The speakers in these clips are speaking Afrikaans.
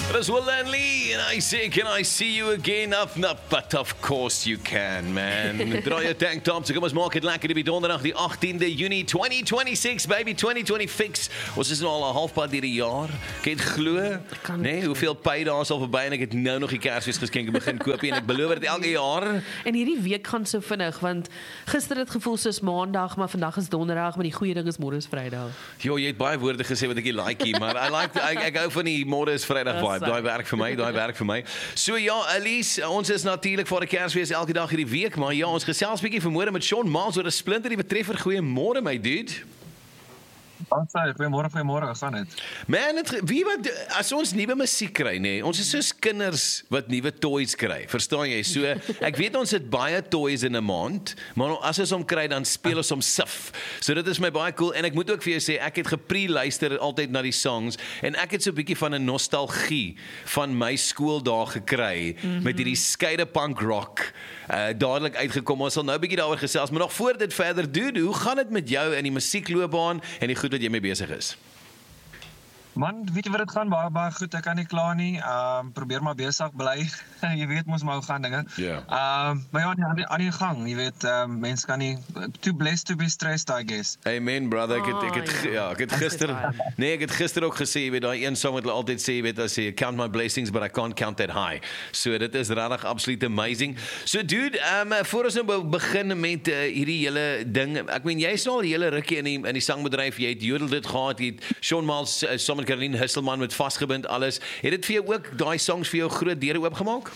Dis Will and Lee, and I say, can I see you again? But of course you can, man. Draai jou tanktop, so kom ons maak dit lekker die donderdag die 18de Junie 2026, baby, 2026. Ons is nou al 'n halfpad deur die jaar. Kan jy dit glo? Nee, hoeveel paydays al verby en ek het nou nog die Kersfeesgeskenke begin koop en ek beloof dit elke jaar. En hierdie week gaan so vinnig, want gister het gevoel soos maandag, maar vandag is donderdag, maar die goeie ding is môre is Vrydag. Jo, jy het baie woorde gesê wat ek nie like, maar ek hou van die môre is Vrydag vibe. Daai werk vir my. So ja, Elise, ons is natuurlik vir die Kersfees elke dag hierdie week, maar ja, ons gesels bietjie vanmôre met Sean Miles oor 'n splinter die betreffer. Goeiemôre my dude. Goeiemôre, gaan dit? Man, as ons nuwe musiek kry, nee, ons is soos kinders wat nuwe toys kry, verstaan jy? So, ek weet ons het baie toys in 'n maand, maar as ons hom kry, dan speel ons hom sif. So dit is my baie cool, en ek moet ook vir jou sê, ek het gepre-luister altyd na die songs, en ek het so 'n bietjie van 'n nostalgie van my skooldae gekry, met hierdie skeide punk rock, dadelik uitgekom. Ons sal nou 'n bietjie daaroor gesels, maar nog voor dit verder doen, hoe gaan dit met jou in die musiekloopbaan en die goed wat jy mee besig is? Man, weet jy wat dit gaan? Baie goed, ek kan nie kla nie. Probeer maar besig bly. Jy weet mos maar hoe gaan dinge. Maar ja, aan die gang, jy weet, mense kan nie too blessed to be stressed, I guess. Amen, brother. Ek het gister ook gesê, jy weet, daai een song wat hulle altyd sê, jy weet, as jy count my blessings, but I can't count that high. So dit is regtig absoluut amazing. So dude, voor ons nou begin met hierdie hele ding, ek meen, jy's al 'n hele rukkie in die sangbedryf, jy het Jodel dit gehad, jy het Sean Miles, saam met Caroline Husselman met Vasgebind alles. Het dit vir jou ook daai songs vir jou groot deure oopgemaak?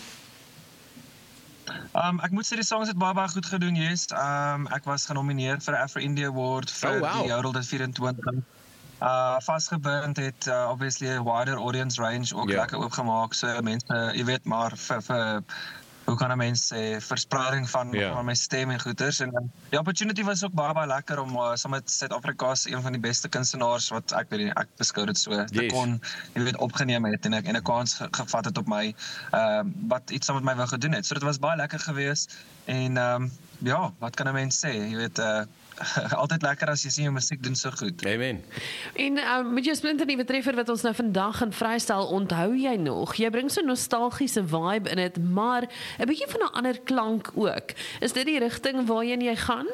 Ek moet sê die songs het baie goed gedoen, yes. Ek was genomineer vir 'n Afro-Indie Award vir die Jodel dit 24. Vasgebind het obviously 'n wider audience range ook lekker oopgemaak. So mense, jy weet maar vir hoe kan 'n mens sê, verspreiding van my stem en goeters, en die opportunity was ook baie lekker om saam met Suid-Afrika een van die beste kunstenaars wat ek beskou dit so, te kon, jy weet, opgeneem het en 'n kans gevat het op my, wat iets saam met my wou gedoen het. So dit was baie lekker geweest, en ja, wat kan 'n mens sê, jy weet, altyd lekker as jy sien jou musiek doen so goed. Amen. En met jou splinter die betreffer wat ons nou vandag gaan vrystel, onthou jy nog? Jy bring so 'n nostalgiese vibe in dit, maar 'n bietjie van 'n ander klank ook. Is dit die rigting waarheen jy gaan?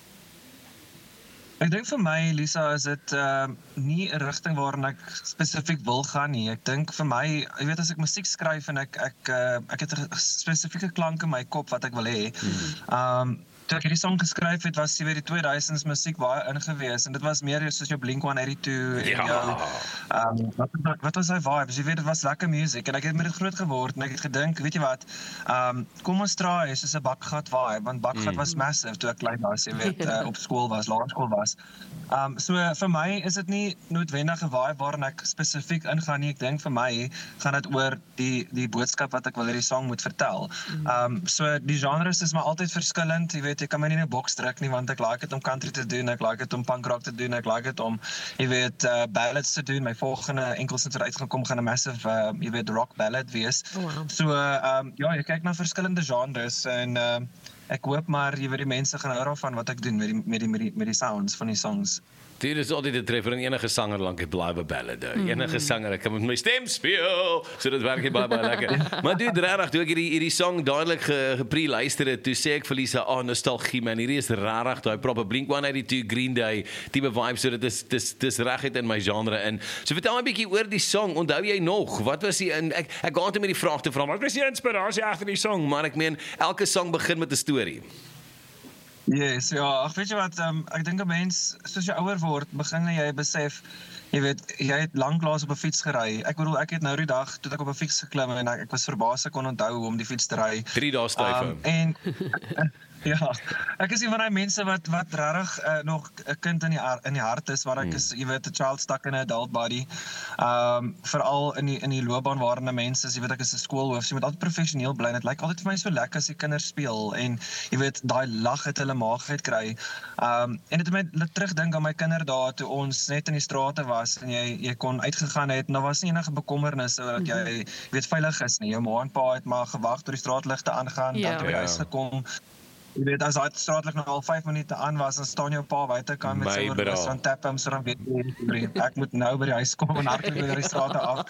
Ek dink vir my, Lisa, is dit nie 'n rigting waarin ek spesifiek wil gaan nie. Ek dink vir my, jy weet, as ek musiek skryf en ek het 'n spesifieke klank in my kop wat ek wil hê. Toe ek hierdie song geskryf het, was die 2000s musiek baie ingewees, en dit was meer soos jou Blink-182 en jou, wat was hy vibes, jy weet, dit was lekker music, en ek het met dit groot geword, en ek het gedink, weet jy wat, kom ons draai soos 'n bakgat vibe, want bakgat was massive toe ek klein was, jy weet, op skool was, laerskool was. So vir my is dit nie noodwendig 'n vibe waarin ek spesifiek ingaan nie. Ek dink vir my gaan dit oor die boodskap wat ek wil hierdie song moet vertel. So die genres is maar altyd verskillend, jy weet, jy kan my nie in 'n boks druk nie, want ek like dit om country te doen, ek like dit om punk rock te doen, ek like dit om, jy weet, ballads te doen. My volgende enkelsins wat uitgekom gaan 'n massive, jy weet, rock ballad wees. So ja, jy kyk na verskillende genres, en ek hoop maar jy weet die mense gaan hou daarvan wat ek doen met die sounds van die songs. Dit is altyd 'n treffer, en enige sanger lank het bly 'n ballad. Enige sanger, ek kan met my stem speel. So dit werk baie lekker. Maar dude, regtig, toe ek hierdie song dadelik gepre-luister het, toe sê ek vir Lisa, nostalgie man, hierdie is regtig daai proper Blink-182 Green Day tipe vibe, so dit is reguit in my genre in. So vertel my 'n bietjie oor die song. Onthou jy nog? Wat was die ek gaan net met die vraag te vra, wat was die inspirasie agter die song? Maar ek meen, elke song begin met 'n storie. Yes, ja, ag weet jy wat, ek dink 'n mens, soos jy ouer word, begin jy besef, jy weet, jy het lanklaas op 'n fiets gery. Ek bedoel, ek het nou die dag, toe ek op 'n fiets geklim en ek was verbaas ek kon onthou hoe om die fiets te ry. 3 dae styf. En ja, ek is een van die mense wat regtig nog 'n kind in die hart is, waar ek is, jy weet, 'n child stuck in 'n adult body. Veral in die loopbaan waarin 'n mens is, jy weet, ek is 'n skoolhoof, so jy moet altyd professioneel bly, en dit lyk altyd vir my so lekker as die kinders speel, en jy weet, daai lag het hulle maagheid kry. En dit het my terugdink aan my kinderdae, toe ons net in die strate was, en jy kon uitgegaan het, en daar was nie enige bekommernisse dat jy weet, veilig is nie. Jou ma en pa het maar gewag tot die straatligte aangaan, dan by huis gekom. Jy weet, as daai straatlig nog al 5 minute aan was, dan staan jou pa buitekant met sy restaurant tap hom, so dan weet jy, ek moet nou by die huis kom en hardloop oor die strate af.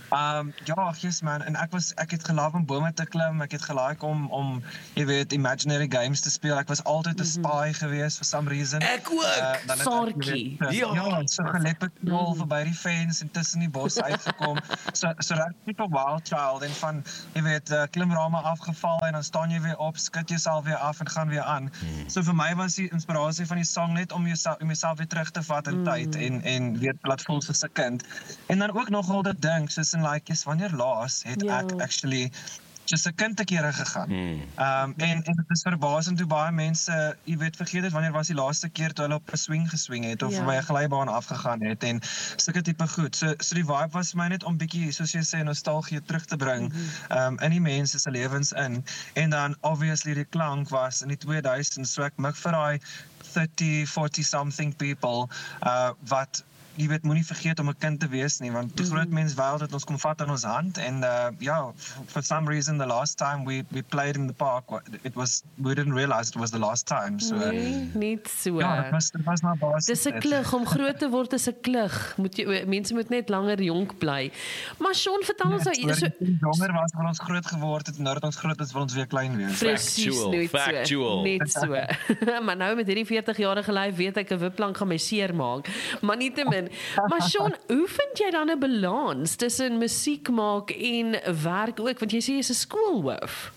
Ja, yes man, en ek het geloof om bome te klim, ek het gelike om jy weet imaginary games te speel. Ek was altyd 'n spy geweest for some reason. Ek ook. Dan het Saartjie. Ja, so geleppe knol verby die fence en tussen die bos uitgekom. So reg tipe wild child en van jy weet klimrame afgeval en dan staan jy weer op, skud jouself weer af en gaan weer aan. So vir my was die inspirasie van die song net om jouself weer terug te vat in tyd en weer te laat voel soos 'n kind. En dan ook nogal dit ding soos in like is wanneer laas het ek actually soos 'n kind te kere gegaan. En dit is verbasend hoe baie mense, jy weet, vergeet het wanneer was die laaste keer toe hulle op 'n swing het of by 'n glybaan afgegaan het en sulke tipe goed. So die vibe was vir my net om bietjie, soos jy sê, nostalgie terug te bring in die mense se lewens in. En dan obviously die klank was in die 2000s, so ek mik vir daai 30, 40 something people wat jy weet, moenie vergeet om 'n kind te wees nie, want die groot mens wêreld het ons kom vat in ons hand en ja, for some reason the last time we played in the park, we didn't realize it was the last time. So Nee, niet so. ja, dit was nou basies. Dis 'n klug, om groot te word is 'n klug. Mense moet net langer jonk bly. Maar Sean, vertel ons nou, so jonger was wanneer ons groot geword het en nou dat ons groot is wil ons weer klein wees. Presies, nooit so. Factual. Net so. Maar nou met hierdie 40-jarige lyf weet ek 'n wipplank gaan my seer maak. Maar nietemin. Maar Sean, hoe vind jy dan 'n balans tussen musiek maak en werk ook? Want jy sê jy's 'n skoolhoof.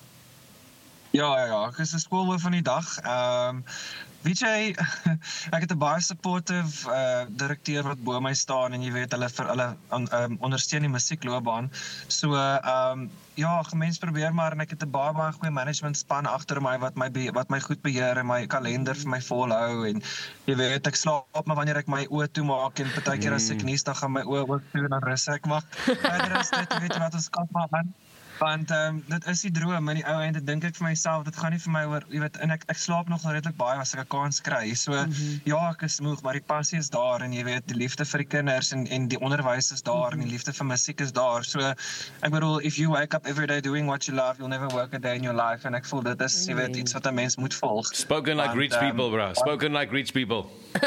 Ja, ek is 'n skoolhoof van die dag. Weet jy, ek het 'n baie supportive direkteur wat bo my staan en jy weet hulle ondersteun die musiekloopbaan. So ja, mens probeer maar en ek het 'n baie goeie management span agter my wat my goed beheer en my kalender vir my volhou en jy weet ek slaap maar wanneer ek my oë toemaak en partykeer as ek nuus dan gaan my oë oop toe en dan rus ek maar. Verder as dit, jy weet wat ons kan maar aan. Want dit is die droom in die ou einde dink ek vir myself, dit gaan nie vir my oor, jy weet, en ek slaap nog redelik baie as ek 'n kans kry. So ja, ek is moeg, maar die passie is daar en jy weet, die liefde vir die kinders en die onderwys is daar en die liefde vir musiek is daar. So ek bedoel, if you wake up every day doing what you love, you'll never work a day in your life en ek voel dit is, jy weet, iets wat 'n mens moet volg. Spoken like rich people, bro. Spoken like rich people.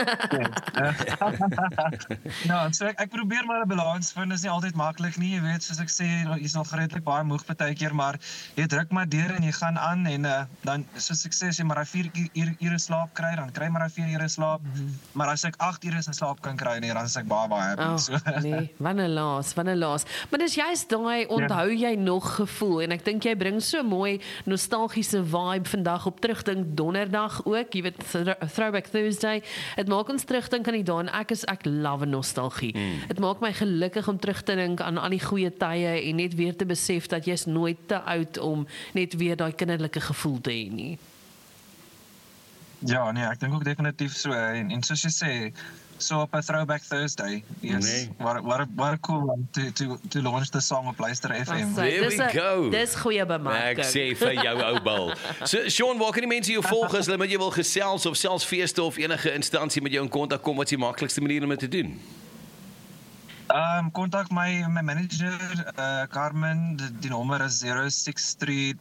Ja, so ek probeer maar 'n balans vind, is nie altyd maklik nie, jy weet, soos ek sê, jy's nog redelik baie moeg partykeer, maar jy druk maar deur en jy gaan aan en dan, soos ek sê, as jy maar 4 ure slaap kry, dan kry maar 4 ure slaap, maar as ek 8 ure se slaap kan kry, dan is ek baie happy. So. Nee, wanneer laas. Maar dis juist daai onthou jy nog gevoel en ek dink jy bring so mooi nostalgiese vibe vandag op terugdink donderdag ook, jy weet, Throwback Thursday. Dit maak ons terugdink aan die dae en ek love nostalgie. Dit maak my gelukkig om terug te dink aan al die goeie tye en net weer te besef dat jy's nooit te oud om net weer daai kinderlike gevoel te hê nie. Ja, nee, ek dink ook definitief so en soos jy sê, so op 'n Throwback Thursday. Yes. What a cool one to launch the song op Luister FM. There we go. Dis goeie bemarking. Ek sê vir jou ou bal. So Sean, waar kan die mense jou volg as hulle met jou wil gesels of selfs feeste of enige instansie met jou in kontak kom? Wat is die maklikste manier om dit te doen? Kontak my manager, Carmen, die nommer is 063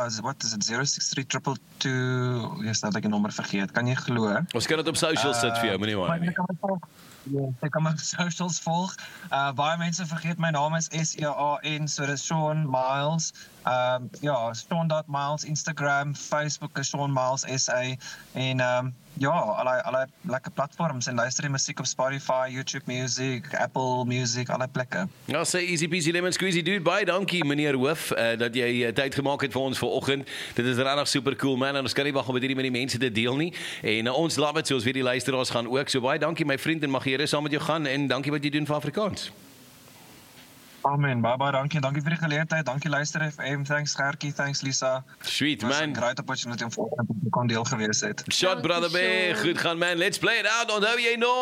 222, yes, dat ek die nommer vergeet, kan jy glo? Ons kan dit op social sit vir jou, moenie worry nie. Ek kan my socials volg. Baie mense vergeet my naam is SEAN, so dis Sean Miles. Ja, Sean.Miles, Instagram, Facebook is Sean Miles SA en ja, alle lekker platforms en luister die musiek op Spotify, YouTube Music, Apple Music, alle plekke. Ja, sê easy peasy lemon squeezy dude, baie dankie meneer Hoof dat jy tyd gemaak het vir ons vanoggend. Dit is regtig super cool man en ons kan nie wag om met die mense te deel nie. En ons love it, soos weet die luisteraars gaan ook. So baie dankie my vriend en mag jy saam met jou gaan en dankie wat jy doen vir Afrikaans. Amen, baie dankie vir die geleentheid. Dankie Luister FM, thanks Gertjie, thanks Lisa. Sweet man. It was a great opportunity om kon deel gewees het. Shot brother B, goed gaan man. Let's play it out. Onthou jy nog